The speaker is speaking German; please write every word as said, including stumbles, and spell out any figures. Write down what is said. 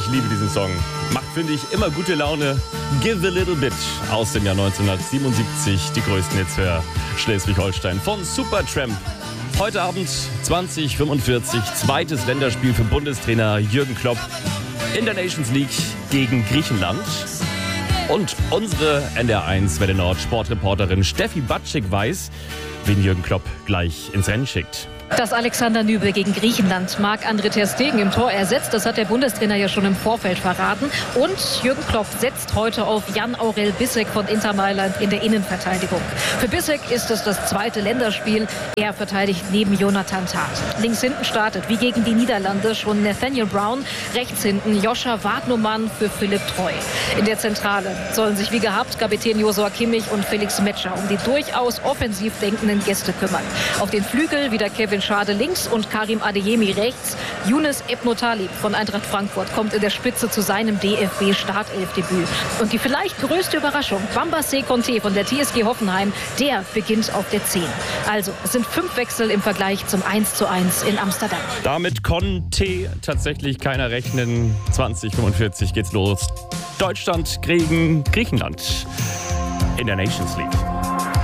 liebe diesen Song. Macht, finde ich, immer gute Laune. Give a Little Bit aus dem Jahr neunzehnhundertsiebenundsiebzig. Die größten Hits für Schleswig-Holstein von Supertramp. Heute Abend zwanzig fünfundvierzig, zweites Länderspiel für Bundestrainer Jürgen Klopp in der Nations League gegen Griechenland. Und unsere N D R eins Welle Nord Sportreporterin Steffi Batschik weiß, wen Jürgen Klopp gleich ins Rennen schickt. Dass Alexander Nübel gegen Griechenland Marc-André ter Stegen im Tor ersetzt, das hat der Bundestrainer ja schon im Vorfeld verraten. Und Jürgen Klopp setzt heute auf Jan-Aurel Bissek von Inter Mailand in der Innenverteidigung. Für Bissek ist es das zweite Länderspiel. Er verteidigt neben Jonathan Tah. Links hinten startet, wie gegen die Niederlande, schon Nathaniel Brown. Rechts hinten Joscha Wagnumann für Philipp Treu. In der Zentrale sollen sich wie gehabt Kapitän Josua Kimmich und Felix Metscher um die durchaus offensiv denkenden Gäste kümmern. Auf den Flügel wieder Kevin Schade links und Karim Adeyemi rechts. Younes Ebnotalib von Eintracht Frankfurt kommt in der Spitze zu seinem D F B-Startelfdebüt. Und die vielleicht größte Überraschung, Bambassé Conté von der T S G Hoffenheim, der beginnt auf der zehn. Also, es sind fünf Wechsel im Vergleich zum eins zu eins in Amsterdam. Damit konnte tatsächlich keiner rechnen. zwanzig fünfundvierzig geht's los. Deutschland gegen Griechenland in der Nations League.